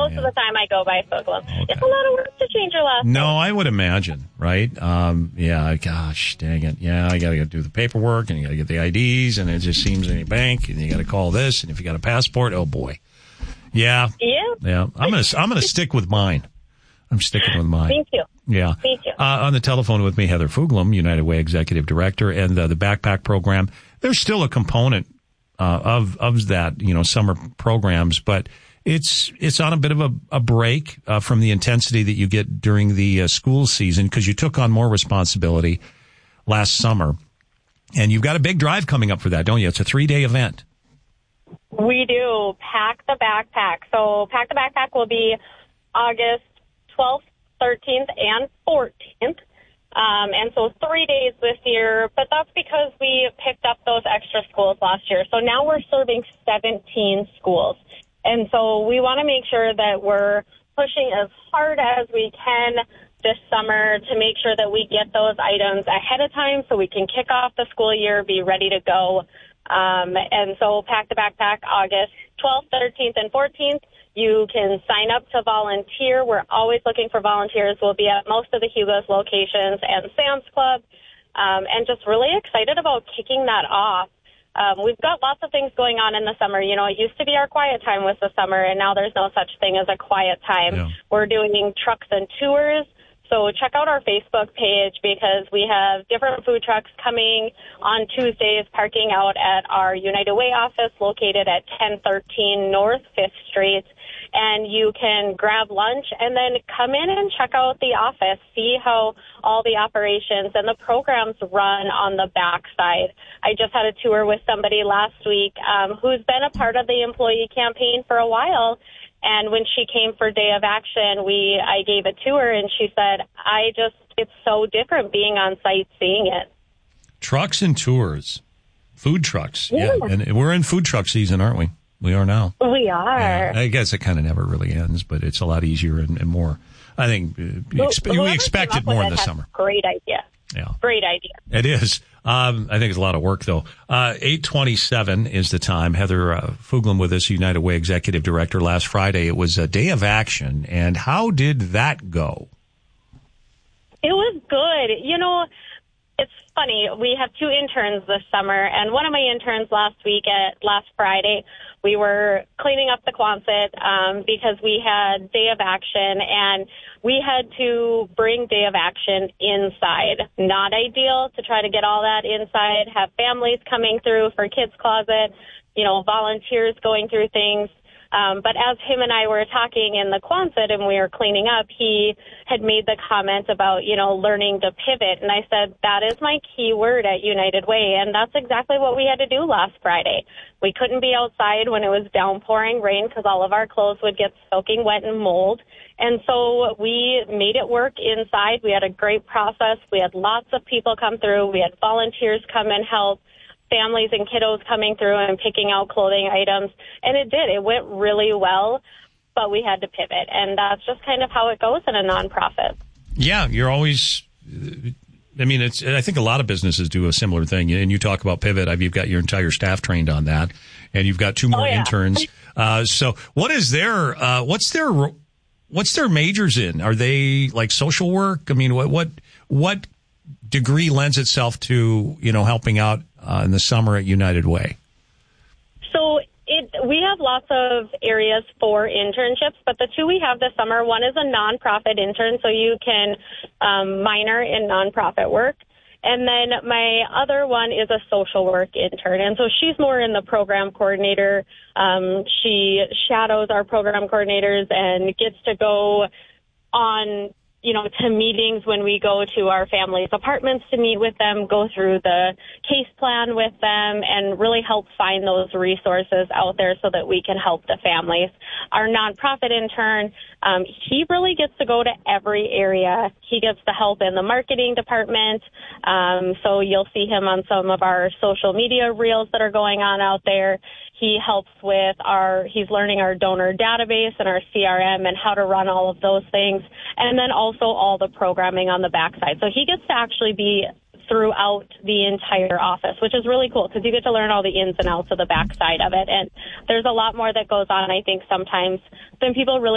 most of the time I go by Fuglam. Okay. It's a lot of work to change your last name. No, I would imagine, right? Yeah, gosh, dang it. Yeah, I got to do the paperwork, and you got to get the IDs, and it just seems in a bank, and you got to call this, and if you got a passport, oh boy. Yeah. I'm gonna stick with mine. I'm sticking with mine. Me too. Yeah. Me too. On the telephone with me, Heather Fuglam, United Way Executive Director, and the Backpack Program. There's still a component of that, summer programs, but it's on a bit of a break from the intensity that you get during the school season because you took on more responsibility last summer, and you've got a big drive coming up for that, don't you? It's a 3-day event. We do. Pack the Backpack. So Pack the Backpack will be August 12th, 13th, and 14th. And so 3 days this year, but that's because we picked up those extra schools last year. So now we're serving 17 schools. And so we want to make sure that we're pushing as hard as we can this summer to make sure that we get those items ahead of time so we can kick off the school year, be ready to go. And so Pack the Backpack, August 12th, 13th, and 14th. You can sign up to volunteer. We're always looking for volunteers. We'll be at most of the Hugo's locations and Sam's Club, and just really excited about kicking that off. We've got lots of things going on in the summer. It used to be our quiet time was the summer, and now there's no such thing as a quiet time. Yeah. We're doing trucks and tours. So check out our Facebook page because we have different food trucks coming on Tuesdays, parking out at our United Way office located at 1013 North 5th Street. And you can grab lunch and then come in and check out the office, see how all the operations and the programs run on the backside. I just had a tour with somebody last week who's been a part of the employee campaign for a while. And when she came for Day of Action, I gave a tour, and she said, it's so different being on site seeing it. Trucks and tours, food trucks. Yeah. And we're in food truck season, aren't we? We are now. We are. Yeah. I guess it kind of never really ends, but it's a lot easier and more. I think we expect it more in the summer. Great idea. Yeah. Great idea. It is. I think it's a lot of work, though. 8:27 is the time. Heather Fuglam with us, United Way Executive Director. Last Friday, it was a Day of Action. And how did that go? It was good. It's funny. We have 2 interns this summer, and one of my interns last Friday, we were cleaning up the Quonset because we had Day of Action, and we had to bring Day of Action inside. Not ideal to try to get all that inside, have families coming through for Kids Closet, volunteers going through things. But as him and I were talking in the Quonset and we were cleaning up, he had made the comment about, learning to pivot. And I said, that is my key word at United Way. And that's exactly what we had to do last Friday. We couldn't be outside when it was downpouring rain because all of our clothes would get soaking wet and mold. And so we made it work inside. We had a great process. We had lots of people come through. We had volunteers come and help. Families and kiddos coming through and picking out clothing items. And it did. It went really well, but we had to pivot. And that's just kind of how it goes in a nonprofit. Yeah, you're always, I think a lot of businesses do a similar thing. And you talk about pivot. You've got your entire staff trained on that. And you've got 2 more interns. So what is what's their majors in? Are they like social work? What degree lends itself to, helping out in the summer at United Way? So we have lots of areas for internships, but the 2 we have this summer, one is a nonprofit intern, so you can minor in nonprofit work. And then my other one is a social work intern. And so she's more in the program coordinator. She shadows our program coordinators and gets to go on to meetings when we go to our families' apartments to meet with them, go through the case plan with them, and really help find those resources out there so that we can help the families. Our nonprofit intern, he really gets to go to every area. He gets to help in the marketing department. So you'll see him on some of our social media reels that are going on out there. He helps with he's learning our donor database and our CRM and how to run all of those things. And then also all the programming on the backside. So he gets to actually be throughout the entire office, which is really cool because you get to learn all the ins and outs of the backside of it. And there's a lot more that goes on, I think, sometimes than people really